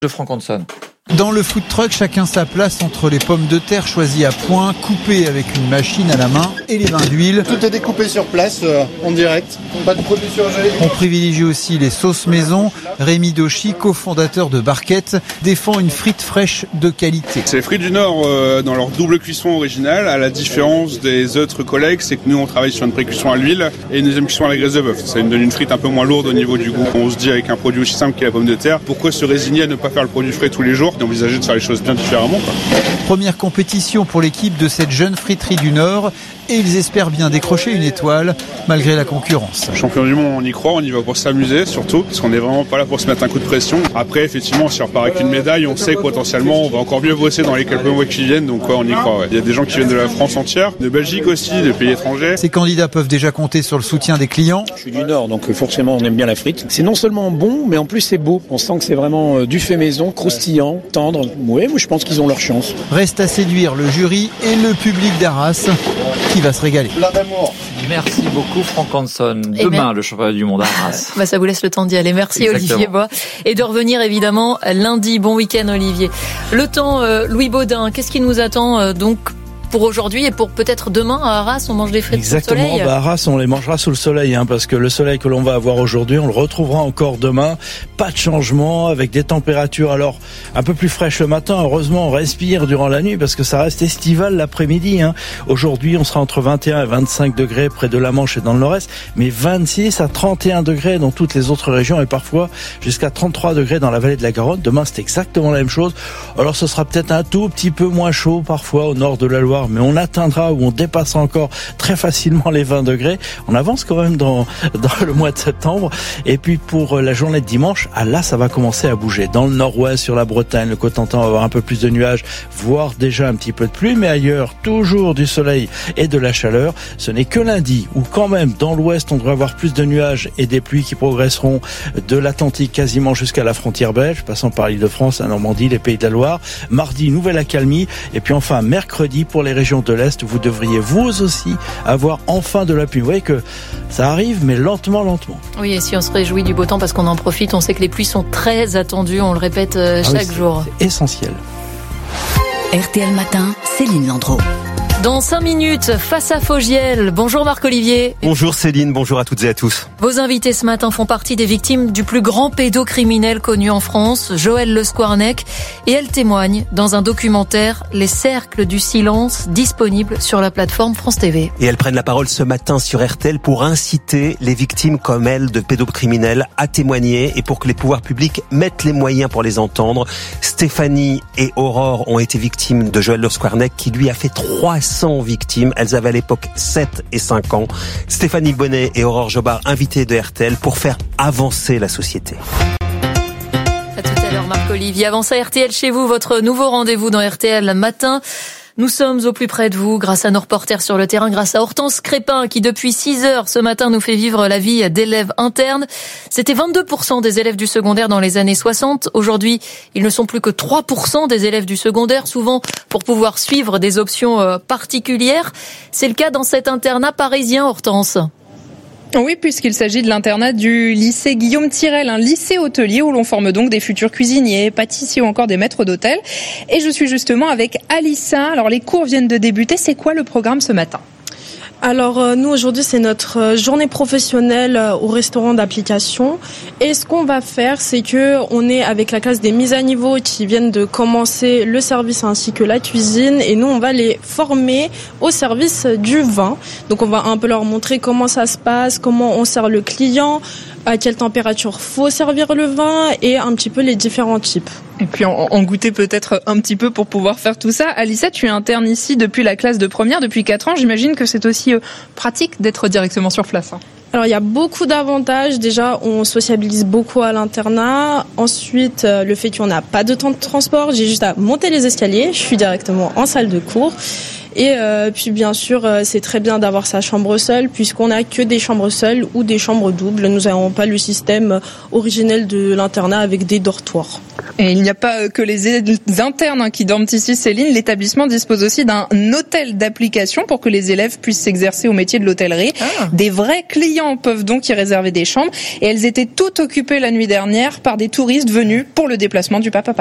de Franck Hanson. Dans le food truck, chacun sa place entre les pommes de terre choisies à point, coupées avec une machine à la main et les vins d'huile. Tout est découpé sur place, en direct. Pas de produits surgelés. On privilégie aussi les sauces maison. Rémi Dauchy, cofondateur de Barquette, défend une frite fraîche de qualité. C'est les frites du Nord dans leur double cuisson originale. À la différence des autres collègues, c'est que nous on travaille sur une pré-cuisson à l'huile et une deuxième cuisson à la graisse de bœuf. Ça nous donne une frite un peu moins lourde au niveau du goût. On se dit avec un produit aussi simple qu'est la pomme de terre, pourquoi se résigner à ne pas faire le produit frais tous les jours et envisager de faire les choses bien différemment, quoi. Première compétition pour l'équipe de cette jeune friterie du Nord et ils espèrent bien décrocher une étoile malgré la concurrence. Champion du monde, on y croit, on y va pour s'amuser surtout, parce qu'on n'est vraiment pas là pour se mettre un coup de pression. Après, effectivement, si on repart avec une médaille, on sait que potentiellement on va encore mieux bosser dans les quelques mois qui viennent, donc ouais, on y croit. Ouais. Il y a des gens qui viennent de la France entière, de Belgique aussi, de pays étrangers. Ces candidats peuvent déjà compter sur le soutien des clients. Je suis du Nord, donc forcément on aime bien la frite. C'est non seulement bon, mais en plus c'est beau. On sent que c'est vraiment du fait maison, croustillant, tendre. Oui, moi je pense qu'ils ont leur chance. Reste à séduire le jury et le public d'Arras qui va se régaler. Plein d'amour. Merci beaucoup Franck Hanson. Demain, le championnat du monde à Arras. Ça vous laisse le temps d'y aller. Merci. Exactement. Olivier Bois. Et de revenir évidemment lundi. Bon week-end Olivier. Le temps, Louis Baudin, qu'est-ce qui nous attend donc pour aujourd'hui et pour peut-être demain à Arras, on mange des frites sous le soleil. Exactement, à Arras on les mangera sous le soleil, parce que le soleil que l'on va avoir aujourd'hui, on le retrouvera encore demain. Pas de changement, avec des températures alors un peu plus fraîches le matin. Heureusement, on respire durant la nuit parce que ça reste estival l'après-midi. Aujourd'hui, on sera entre 21 et 25 degrés près de la Manche et dans le nord-est, mais 26 à 31 degrés dans toutes les autres régions et parfois jusqu'à 33 degrés dans la vallée de la Garonne. Demain, c'est exactement la même chose. Alors, ce sera peut-être un tout petit peu moins chaud parfois au nord de la Loire, mais on atteindra ou on dépassera encore très facilement les 20 degrés. On avance quand même dans le mois de septembre. Et puis pour la journée de dimanche, là ça va commencer à bouger. Dans le nord-ouest, sur la Bretagne, le Cotentin va avoir un peu plus de nuages, voire déjà un petit peu de pluie, mais ailleurs, toujours du soleil et de la chaleur. Ce n'est que lundi où quand même dans l'ouest, on devrait avoir plus de nuages et des pluies qui progresseront de l'Atlantique quasiment jusqu'à la frontière belge, passant par l'Île-de-France, la Normandie, les Pays de la Loire. Mardi, nouvelle accalmie. Et puis enfin, mercredi, pour les régions de l'Est, vous devriez vous aussi avoir enfin de la pluie. Vous voyez que ça arrive, mais lentement. Oui, et si on se réjouit du beau temps parce qu'on en profite, on sait que les pluies sont très attendues, on le répète chaque jour. C'est essentiel. RTL Matin, Céline Landreau. Dans 5 minutes, face à Fogiel. Bonjour Marc-Olivier. Bonjour Céline, bonjour à toutes et à tous. Vos invités ce matin font partie des victimes du plus grand pédocriminel connu en France, Joël Le Squarnec. Et elles témoignent dans un documentaire, Les Cercles du Silence, disponible sur la plateforme France TV. Et elles prennent la parole ce matin sur RTL pour inciter les victimes comme elles de pédocriminels à témoigner et pour que les pouvoirs publics mettent les moyens pour les entendre. Stéphanie et Aurore ont été victimes de Joël Le Squarnec qui lui a fait 300 victimes. Elles avaient à l'époque 7 et 5 ans. Stéphanie Bonnet et Aurore Jobard invitées de RTL pour faire avancer la société. À tout à l'heure Marc-Olivier. Avant ça, RTL chez vous, votre nouveau rendez-vous dans RTL Matin. Nous sommes au plus près de vous grâce à nos reporters sur le terrain, grâce à Hortense Crépin qui depuis 6 heures ce matin nous fait vivre la vie d'élèves internes. C'était 22% des élèves du secondaire dans les années 60. Aujourd'hui, ils ne sont plus que 3% des élèves du secondaire, souvent pour pouvoir suivre des options particulières. C'est le cas dans cet internat parisien, Hortense. Oui, puisqu'il s'agit de l'internat du lycée Guillaume Tirel, un lycée hôtelier où l'on forme donc des futurs cuisiniers, pâtissiers ou encore des maîtres d'hôtel. Et je suis justement avec Alissa. Alors les cours viennent de débuter. C'est quoi le programme ce matin ? Alors nous aujourd'hui c'est notre journée professionnelle au restaurant d'application et ce qu'on va faire c'est que on est avec la classe des mises à niveau qui viennent de commencer le service ainsi que la cuisine et nous on va les former au service du vin. Donc on va un peu leur montrer comment ça se passe, comment on sert le client, à quelle température faut servir le vin et un petit peu les différents types. Et puis en goûter peut-être un petit peu pour pouvoir faire tout ça. Alissa, tu es interne ici depuis la classe de première, depuis 4 ans. J'imagine que c'est aussi pratique d'être directement sur place. Alors il y a beaucoup d'avantages. Déjà, on sociabilise beaucoup à l'internat. Ensuite, le fait qu'on n'a pas de temps de transport, j'ai juste à monter les escaliers. Je suis directement en salle de cours. Et puis bien sûr, c'est très bien d'avoir sa chambre seule puisqu'on n'a que des chambres seules ou des chambres doubles. Nous n'avons pas le système originel de l'internat avec des dortoirs. Et il n'y a pas que les internes qui dorment ici, Céline. L'établissement dispose aussi d'un hôtel d'application pour que les élèves puissent s'exercer au métier de l'hôtellerie. Des vrais clients peuvent donc y réserver des chambres. Et elles étaient toutes occupées la nuit dernière par des touristes venus pour le déplacement du Papa